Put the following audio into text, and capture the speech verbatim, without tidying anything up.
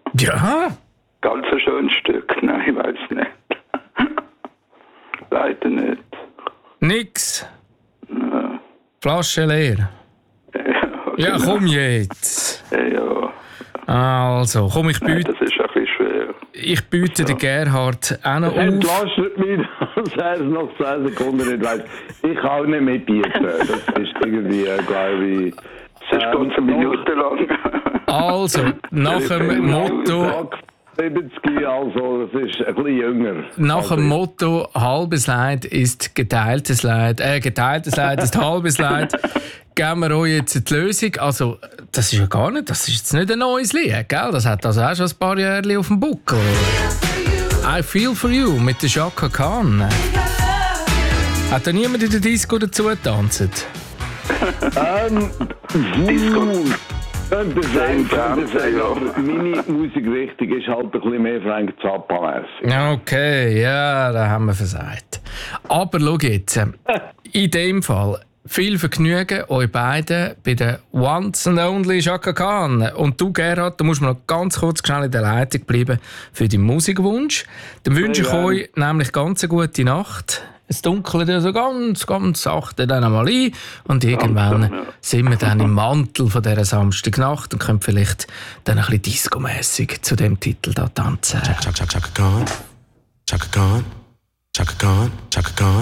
Ja. Ganz ein schönes Stück, nein, ich weiß nicht. Leider nicht. Nix. Ja. Flasche leer. Ja, Ja, genau. komm jetzt. Ja, ja. Also, komm, ich Nein, biete, das ist ein bisschen schwer. ich biete den Gerhard auch noch auf. Entlastet mich, dass er es nach zehn Sekunden nicht weiss. Ich kann auch nicht mitbieten. Das ist irgendwie, äh, glaube ich... Das ist ganz eine Minute lang. Also, nach dem Motto, siebzig, also das ist ein bisschen jünger. nach also, dem Motto halbes Leid ist geteiltes Leid, äh, geteiltes Leid ist halbes Leid, geben wir euch jetzt die Lösung. Also, das ist ja gar nicht, das ist jetzt nicht ein neues Lied, gell? Das hat also auch schon ein paar Jahre auf dem Buckel. I Feel For You mit der Chaka Khan. Hat da niemand in der Disco dazu getanzt? Ähm, Disco. könnte sein, könnte Fernsehen, sein, ja. aber meine Musikrichtung ist halt ein bisschen mehr Frank Zappa-mässig. Okay, ja, da haben wir versagt. Aber schau jetzt, in dem Fall viel Vergnügen euch beiden bei der Once and Only Chaka Khan. Und du, Gerhard, da musst du noch ganz kurz schnell in der Leitung bleiben für deinen Musikwunsch. Dann wünsche ich gerne. euch nämlich ganz eine gute Nacht. Es dunkelt ja so ganz, ganz sachte dann einmal ein. Und irgendwann Langsam, ja. sind wir dann im Mantel von dieser Samstagnacht und können vielleicht dann ein bisschen discomässig zu dem Titel da tanzen. Chaka, Chaka, Chaka Khan. Chaka Khan. Chaka Khan. Chaka Khan.